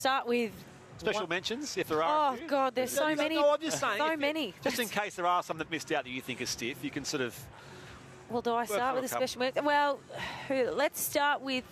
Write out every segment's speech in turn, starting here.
Start with special mentions, if there are. Oh, God, there's so many. No, I'm just saying. So many. Just in case there are some that missed out that you think are stiff, you can sort of... Well, do I start with a special mention? Well, let's start with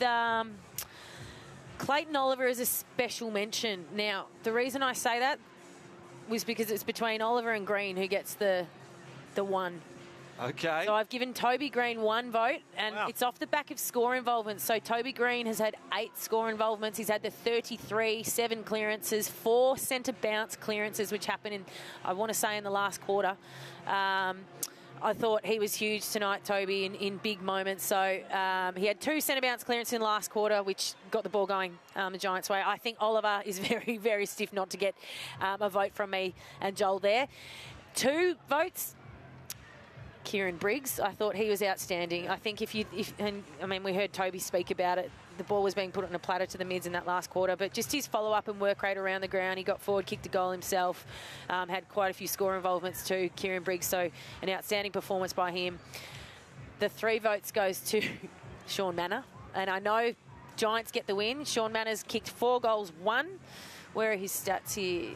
Clayton Oliver as a special mention. Now, the reason I say that was because it's between Oliver and Green who gets the one. Okay. So I've given Toby Green 1 vote, and it's off the back of score involvement. So Toby Green has had 8 score involvements. He's had the 33, 7 clearances, 4 centre bounce clearances, which happened in, I want to say, in the last quarter. I thought he was huge tonight, Toby, in big moments. So he had 2 centre bounce clearances in the last quarter, which got the ball going the Giants' way. I think Oliver is very, very stiff not to get a vote from me and Joel there. 2 votes. Kieran Briggs, I thought he was outstanding. I think we heard Toby speak about it. The ball was being put on a platter to the mids in that last quarter, but just his follow-up and work rate around the ground. He got forward, kicked a goal himself, had quite a few score involvements too, Kieran Briggs, so an outstanding performance by him. The 3 votes goes to Sean Manor, and I know Giants get the win. Sean Manor's kicked 4 goals, 1. Where are his stats here?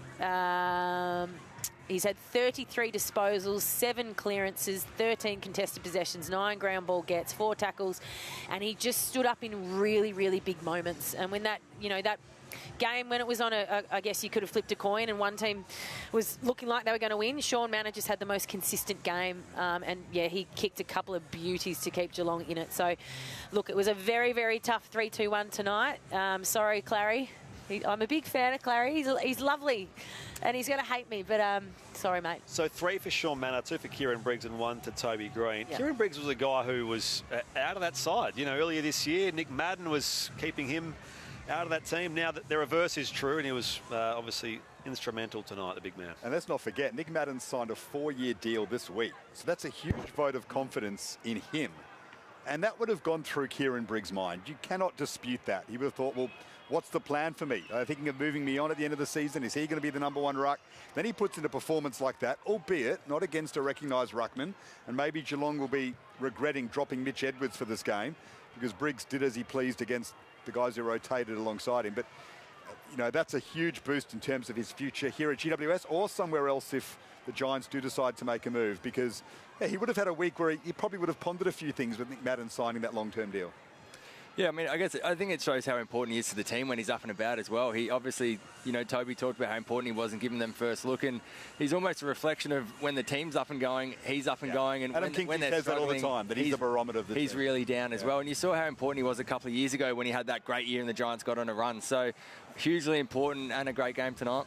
He's had 33 disposals, 7 clearances, 13 contested possessions, 9 ground ball gets, 4 tackles, and he just stood up in really, really big moments. And when that game, when it was on I guess you could have flipped a coin and one team was looking like they were going to win, Sean Manor just had the most consistent game. He kicked a couple of beauties to keep Geelong in it. So, look, it was a very, very tough 3-2-1 tonight. Sorry, Clary. I'm a big fan of Clary. He's lovely. And he's going to hate me, but sorry, mate. So 3 for Sean Manor, 2 for Kieran Briggs and 1 to Toby Green. Yeah. Kieran Briggs was a guy who was out of that side. Earlier this year, Nick Madden was keeping him out of that team. Now that the reverse is true, and he was obviously instrumental tonight, the big man. And let's not forget, Nick Madden signed a 4-year deal this week. So that's a huge vote of confidence in him. And that would have gone through Kieran Briggs' mind. You cannot dispute that. He would have thought, well, what's the plan for me? Thinking of moving me on at the end of the season. Is he going to be the #1 ruck? Then he puts in a performance like that, albeit not against a recognised ruckman. And maybe Geelong will be regretting dropping Mitch Edwards for this game because Briggs did as he pleased against the guys who rotated alongside him. But, that's a huge boost in terms of his future here at GWS or somewhere else if the Giants do decide to make a move, because he would have had a week where he probably would have pondered a few things with Nick Madden signing that long-term deal. Yeah, I think it shows how important he is to the team when he's up and about as well. He obviously, Toby talked about how important he was in giving them first look, and he's almost a reflection of when the team's up and going, he's up and going, and Adam when they're says that all the time, that he's the barometer of the team. He's really down as well, and you saw how important he was a couple of years ago when he had that great year and the Giants got on a run. So hugely important and a great game tonight.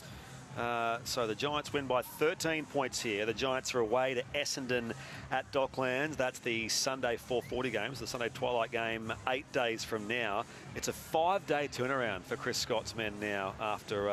So the Giants win by 13 points here. The Giants are away to Essendon at Docklands. That's the Sunday 4:40 game, so the Sunday twilight game 8 days from now. It's a 5-day turnaround for Chris Scott's men now after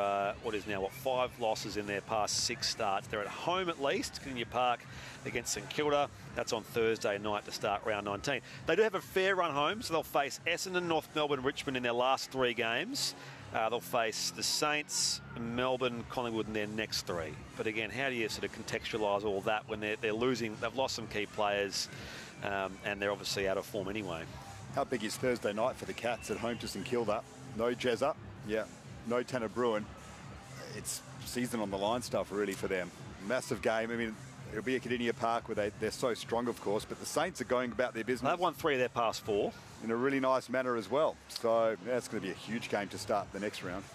5 losses in their past 6 starts. They're at home at least, Kardinia Park against St Kilda. That's on Thursday night to start round 19. They do have a fair run home, so they'll face Essendon, North Melbourne, Richmond in their last 3 games. They'll face the Saints, Melbourne, Collingwood in their next 3. But again, how do you sort of contextualise all that when they're losing? They've lost some key players and they're obviously out of form anyway. How big is Thursday night for the Cats at home to St Kilda? No Jezza, no Tanner Bruin. It's season on the line stuff really for them. Massive game. It'll be at Kardinia Park where they're so strong, of course, but the Saints are going about their business. They've won 3 of their past 4. In a really nice manner as well. So that's going to be a huge game to start the next round.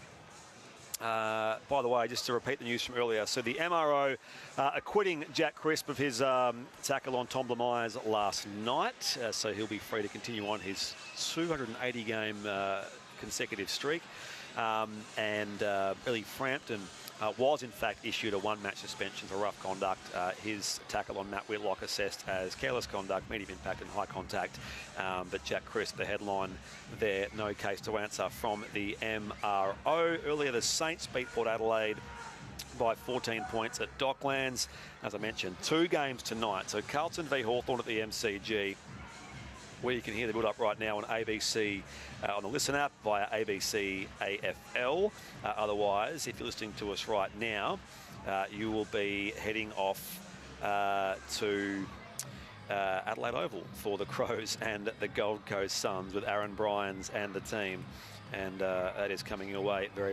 By the way, just to repeat the news from earlier, so the MRO acquitting Jack Crisp of his tackle on Tom Myers last night, so he'll be free to continue on his 280-game consecutive streak. And Billy Frampton was in fact issued a 1-match suspension for rough conduct. His tackle on Matt Whitlock assessed as careless conduct, medium impact and high contact. But Jack Crisp, the headline there, no case to answer from the MRO. Earlier, the Saints beat Port Adelaide by 14 points at Docklands. As I mentioned, 2 games tonight. So Carlton v Hawthorn at the MCG, where you can hear the build-up right now on ABC, on the Listen app via ABC AFL. Otherwise, if you're listening to us right now, you will be heading off to Adelaide Oval for the Crows and the Gold Coast Suns with Aaron Bryans and the team and that is coming your way very